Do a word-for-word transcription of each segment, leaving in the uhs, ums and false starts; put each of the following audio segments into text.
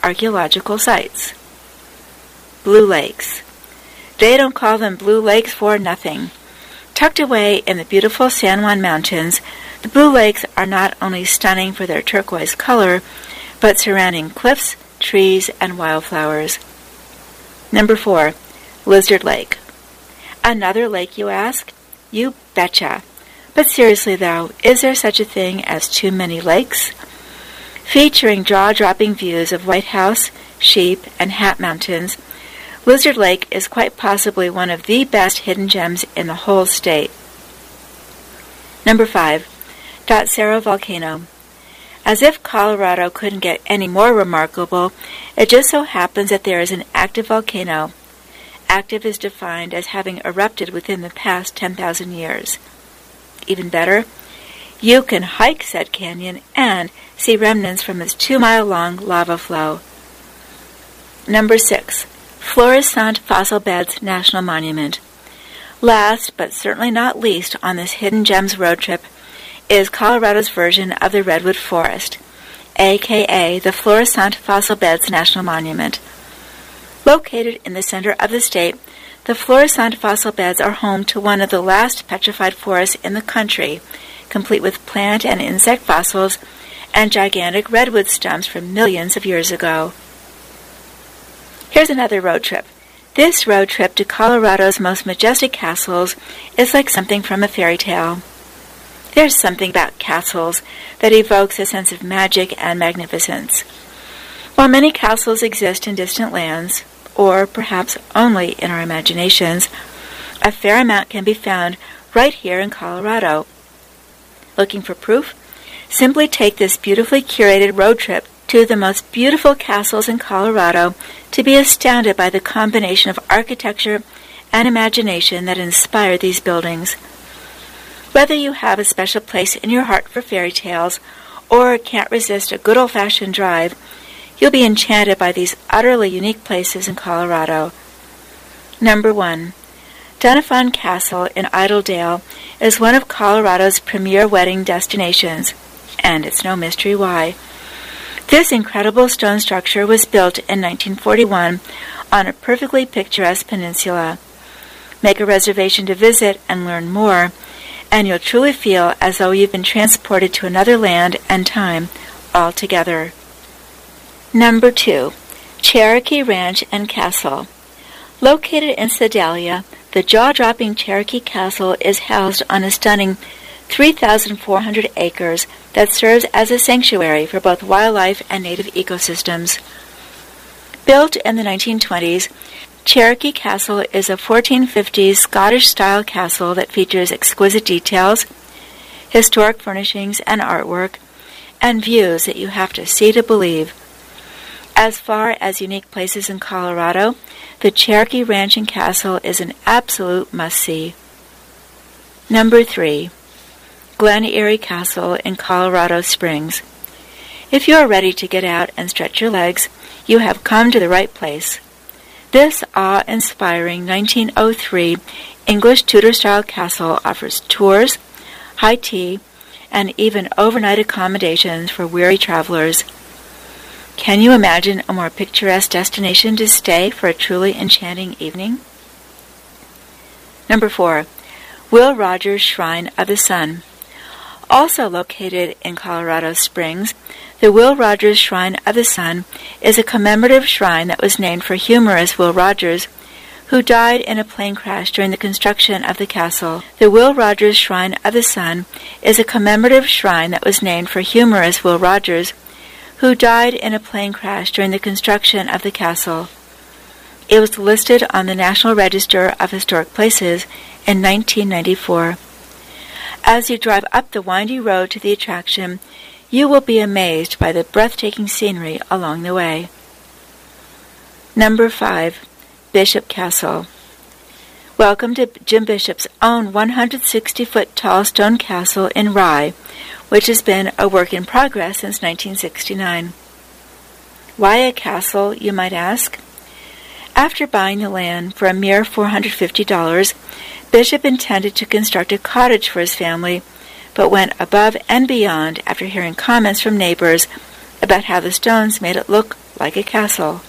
archaeological sites. Blue Lakes. They don't call them Blue Lakes for nothing. Tucked away in the beautiful San Juan Mountains, the Blue Lakes are not only stunning for their turquoise color, but surrounding cliffs, trees, and wildflowers. Number four, Lizard Lake. Another lake, you ask? You betcha. But seriously though, is there such a thing as too many lakes? Featuring jaw-dropping views of White House, Sheep, and Hat Mountains, Lizard Lake is quite possibly one of the best hidden gems in the whole state. Number five, Dot Cerro Volcano. As if Colorado couldn't get any more remarkable, it just so happens that there is an active volcano. Active is defined as having erupted within the past ten thousand years. Even better, you can hike said canyon and see remnants from its two-mile-long lava flow. Number six, Florissant Fossil Beds National Monument. Last, but certainly not least, on this Hidden Gems road trip is Colorado's version of the Redwood Forest, aka the Florissant Fossil Beds National Monument. Located in the center of the state, the Florissant Fossil Beds are home to one of the last petrified forests in the country, complete with plant and insect fossils and gigantic redwood stumps from millions of years ago. Here's another road trip. This road trip to Colorado's most majestic castles is like something from a fairy tale. There's something about castles that evokes a sense of magic and magnificence. While many castles exist in distant lands, or perhaps only in our imaginations, a fair amount can be found right here in Colorado. Looking for proof? Simply take this beautifully curated road trip to the most beautiful castles in Colorado to be astounded by the combination of architecture and imagination that inspire these buildings. Whether you have a special place in your heart for fairy tales or can't resist a good old-fashioned drive, you'll be enchanted by these utterly unique places in Colorado. Number one, Doniphan Castle in Iredell is one of Colorado's premier wedding destinations, and it's no mystery why. This incredible stone structure was built in nineteen forty-one on a perfectly picturesque peninsula. Make a reservation to visit and learn more, and you'll truly feel as though you've been transported to another land and time altogether. Number two, Cherokee Ranch and Castle. Located in Sedalia, the jaw-dropping Cherokee Castle is housed on a stunning three thousand four hundred acres that serves as a sanctuary for both wildlife and native ecosystems. Built in the nineteen twenties, Cherokee Castle is a fourteen fifties Scottish-style castle that features exquisite details, historic furnishings and artwork, and views that you have to see to believe. As far as unique places in Colorado, the Cherokee Ranch and Castle is an absolute must-see. Number three, Glen Erie Castle in Colorado Springs. If you are ready to get out and stretch your legs, you have come to the right place. This awe-inspiring nineteen oh three English Tudor-style castle offers tours, high tea, and even overnight accommodations for weary travelers. Can you imagine a more picturesque destination to stay for a truly enchanting evening? Number four, Will Rogers Shrine of the Sun. Also located in Colorado Springs, the Will Rogers Shrine of the Sun is a commemorative shrine that was named for humorist Will Rogers, who died in a plane crash during the construction of the castle. The Will Rogers Shrine of the Sun is a commemorative shrine that was named for humorist Will Rogers, who died in a plane crash during the construction of the castle. It was listed on the National Register of Historic Places in nineteen ninety-four. As you drive up the windy road to the attraction, you will be amazed by the breathtaking scenery along the way. Number five, Bishop Castle. Welcome to Jim Bishop's own one hundred sixty foot tall stone castle in Rye, which has been a work in progress since nineteen sixty-nine. Why a castle, you might ask? After buying the land for a mere four hundred fifty dollars, Bishop intended to construct a cottage for his family, but went above and beyond after hearing comments from neighbors about how the stones made it look like a castle.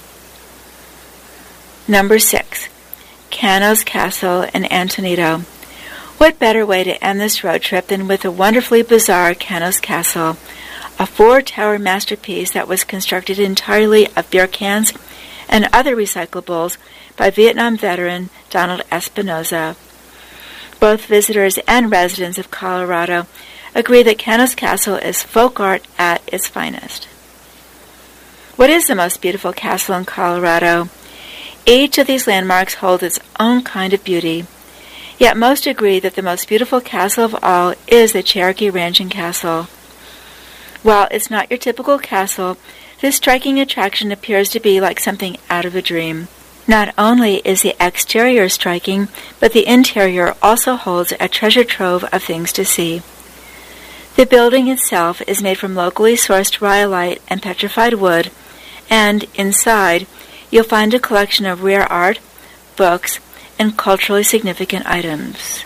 Number six. Cano's Castle in Antonito. What better way to end this road trip than with the wonderfully bizarre Cano's Castle, a four-tower masterpiece that was constructed entirely of beer cans and other recyclables by Vietnam veteran Donald Espinosa. Both visitors and residents of Colorado agree that Cano's Castle is folk art at its finest. What is the most beautiful castle in Colorado? Each of these landmarks holds its own kind of beauty, yet most agree that the most beautiful castle of all is the Cherokee Ranching Castle. While it's not your typical castle, this striking attraction appears to be like something out of a dream. Not only is the exterior striking, but the interior also holds a treasure trove of things to see. The building itself is made from locally sourced rhyolite and petrified wood, and inside you'll find a collection of rare art, books, and culturally significant items.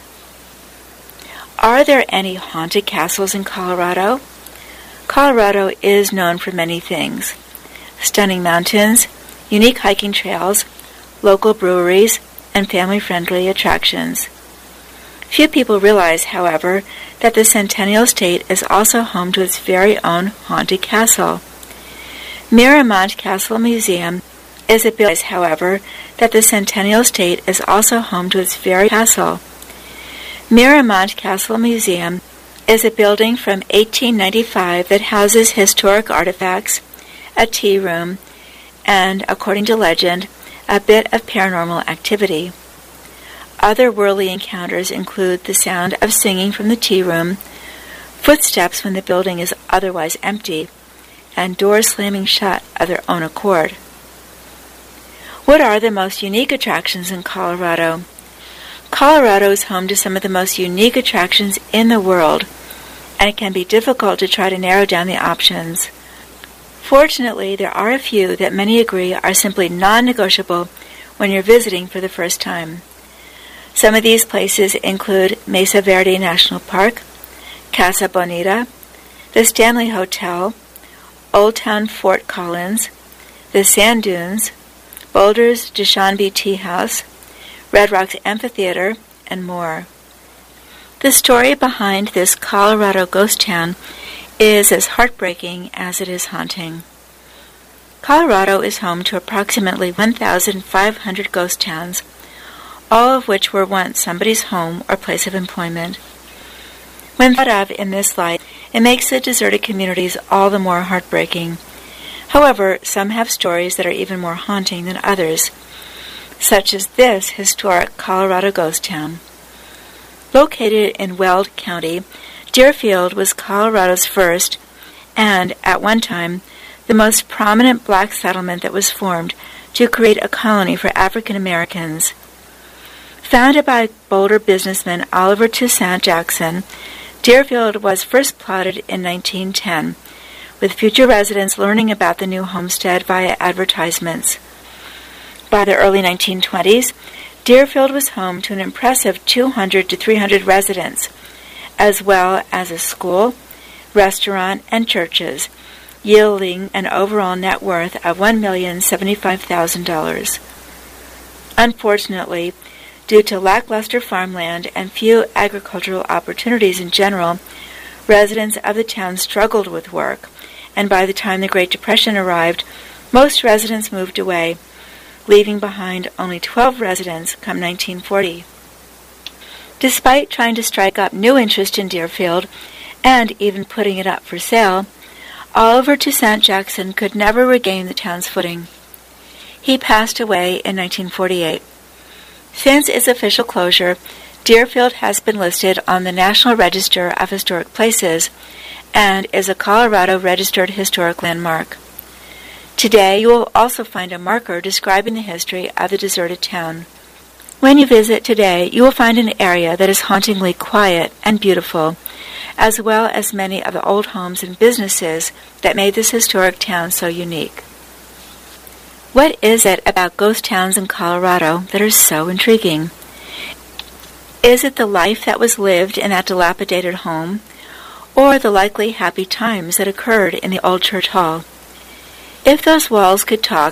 Are there any haunted castles in Colorado? Colorado is known for many things: stunning mountains, unique hiking trails, local breweries, and family-friendly attractions. Few people realize, however, that the Centennial State is also home to its very own haunted castle. Miramont Castle Museum is a building, however, that the Centennial State is also home to its very castle. Miramont Castle Museum is a building from eighteen ninety-five that houses historic artifacts, a tea room, and, according to legend, a bit of paranormal activity. Otherworldly encounters include the sound of singing from the tea room, footsteps when the building is otherwise empty, and doors slamming shut of their own accord. What are the most unique attractions in Colorado? Colorado is home to some of the most unique attractions in the world, and it can be difficult to try to narrow down the options. Fortunately, there are a few that many agree are simply non-negotiable when you're visiting for the first time. Some of these places include Mesa Verde National Park, Casa Bonita, the Stanley Hotel, Old Town Fort Collins, the Sand Dunes, Boulder's Dushanbe Tea House, Red Rocks Amphitheater, and more. The story behind this Colorado ghost town is as heartbreaking as it is haunting. Colorado is home to approximately one thousand five hundred ghost towns, all of which were once somebody's home or place of employment. When thought of in this light, it makes the deserted communities all the more heartbreaking. However, some have stories that are even more haunting than others, such as this historic Colorado ghost town. Located in Weld County, Deerfield was Colorado's first, and, at one time, the most prominent black settlement that was formed to create a colony for African Americans. Founded by Boulder businessman Oliver Toussaint Jackson, Deerfield was first plotted in nineteen ten, with future residents learning about the new homestead via advertisements. By the early nineteen twenties, Deerfield was home to an impressive two hundred to three hundred residents, as well as a school, restaurant, and churches, yielding an overall net worth of one million seventy-five thousand dollars. Unfortunately, due to lackluster farmland and few agricultural opportunities in general, residents of the town struggled with work, and by the time the Great Depression arrived, most residents moved away, leaving behind only twelve residents come nineteen forty. Despite trying to strike up new interest in Deerfield, and even putting it up for sale, Oliver Toussaint Jackson could never regain the town's footing. He passed away in nineteen forty-eight. Since its official closure, Deerfield has been listed on the National Register of Historic Places and is a Colorado Registered Historic Landmark. Today, you will also find a marker describing the history of the deserted town. When you visit today, you will find an area that is hauntingly quiet and beautiful, as well as many of the old homes and businesses that made this historic town so unique. What is it about ghost towns in Colorado that are so intriguing? Is it the life that was lived in that dilapidated home, or the likely happy times that occurred in the old church hall? If those walls could talk,